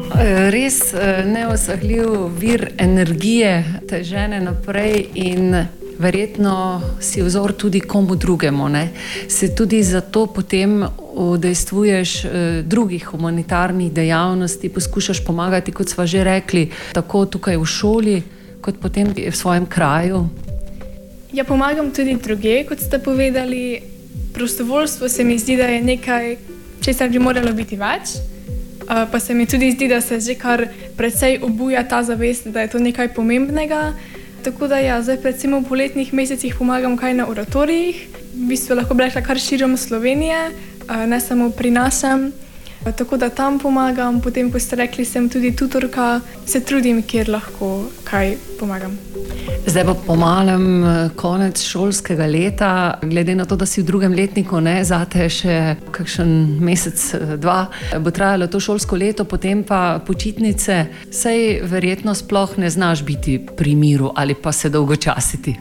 Res neosahljiv vir energije te žene naprej in verjetno si vzor tudi komu drugemu, ne? Se tudi zato potem udejstvuješ drugih humanitarnih dejavnosti, poskušaš pomagati, kot sva že rekli, tako tukaj v šoli, kot potem v svojem kraju. Ja, pomagam tudi druge, kot ste povedali. Prostovoljstvo se mi zdi, da je nekaj, česar bi moralo biti več. Pa se mi tudi zdi, da se že kar precej obuja ta zavest, da je to nekaj pomembnega. Tako da ja, zdaj predvsem v poletnih mesecih pomagam kaj na oratorijih. V bistvu lahko bi rekla kar širom Slovenije, ne samo pri našem. Tako da tam pomagam, potem, ko ste rekli, sem tudi tutorka, se trudim, kjer lahko kaj pomagam. Zdaj bo pomalem konec šolskega leta, glede na to, da si v drugem letniku, ne, zate še kakšen mesec, dva, bo trajalo to šolsko leto, potem pa počitnice, saj verjetno sploh ne znaš biti pri miru ali pa se dolgočasiti.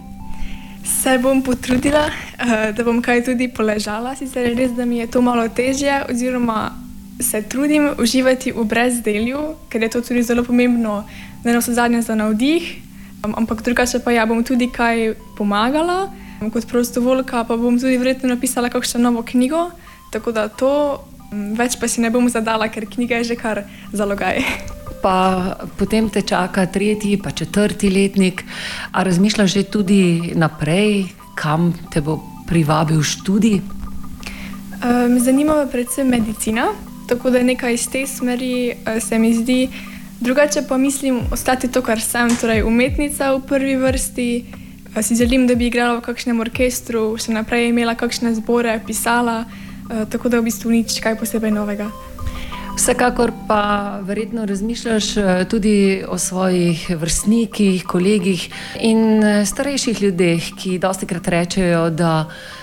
Se bom potrudila, da bom kaj tudi poležala, sicer je res, da mi je to malo težje, oziroma se trudim uživati v brezdelju, ker je to tudi zelo pomembno, da navsezadnje za navdih. Ampak drugače pa ja, bom tudi kaj pomagala, kot prostovoljka pa bom tudi verjetno napisala kakšno novo knjigo, tako da to več pa si ne bom zadala, ker knjiga je že kar zalogaj. Pa potem te čaka 3. pa 4. letnik, a razmišljaš že tudi naprej, kam te bo privabil študij? Zanima me predvsem medicina, tako da nekaj iz te smeri se mi zdi. Drugače pa mislim ostati to, kar sem, torej umetnica v prvi vrsti. Si želim, da bi igrala v kakšnem orkestru, še naprej imela kakšne zbore, pisala, tako da v bistvu nič kaj posebej novega. Vsekakor pa verjetno razmišljaš tudi o svojih vrstnikih, kolegih in starejših ljudeh, ki dostikrat rečejo, da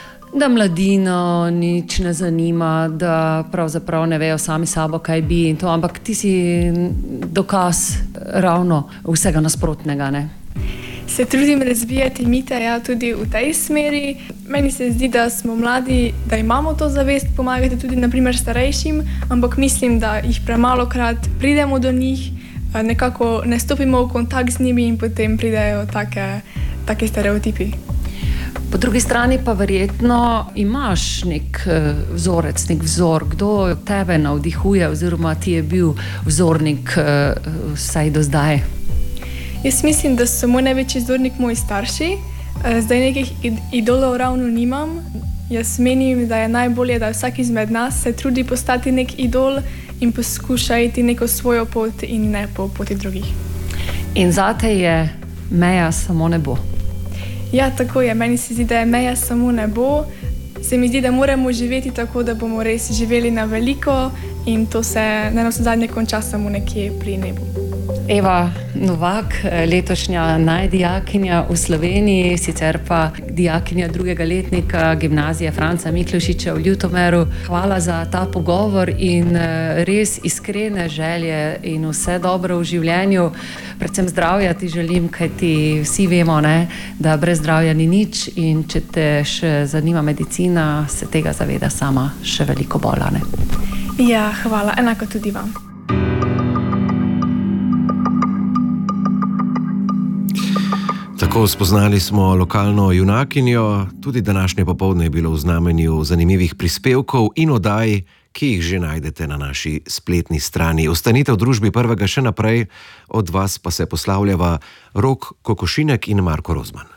mladino nič ne zanima, da pravzaprav ne vejo sami sabo, kaj bi in to, ampak ti si dokaz ravno vsega nasprotnega, ne? Se trudim razbijati mite, ja, tudi v tej smeri. Meni se zdi, da smo mladi, da imamo to zavest pomagati tudi naprimer starejšim, ampak mislim, da jih premalokrat pridemo do njih, nekako ne stopimo v kontakt z njimi in potem pridejo take stereotipi. Po drugi strani pa verjetno imaš nek vzorec, nek vzor, kdo tebe navdihuje oziroma ti je bil vzornik vsaj do zdaj? Jaz mislim, da so moj največji vzornik moji starši. Zdaj nekih idolov ravno nimam. Jaz menim, da je najbolje, da vsak izmed nas se trudi postati nek idol in poskuša iti neko svojo pot in ne po poti drugih. In zate je meja samo nebo? Ja, tako je. Meni se zdi, da je meja samo nebo. Se mi zdi, da moramo živeti tako, da bomo res živeli na veliko in to se navsezadnje konča samo nekje pri nebu. Eva Novak, letošnja najdijakinja v Sloveniji, sicer pa dijakinja 2. letnika gimnazije Franca Miklošiča v Ljutomeru. Hvala za ta pogovor in res iskrene želje in vse dobro v življenju. Predvsem zdravja ti želim, kajti vsi vemo, ne, da brez zdravja ni nič in če te še zanima medicina, se tega zaveda sama še veliko bolj, ne? Ja, hvala. Enako tudi vam. Tako spoznali smo lokalno junakinjo, tudi današnje popoldne je bilo v znamenju zanimivih prispevkov in oddaj, ki jih že najdete na naši spletni strani. Ostanite v družbi Prvega še naprej, od vas pa se poslavljava Rok Kokošinek in Marko Rozman.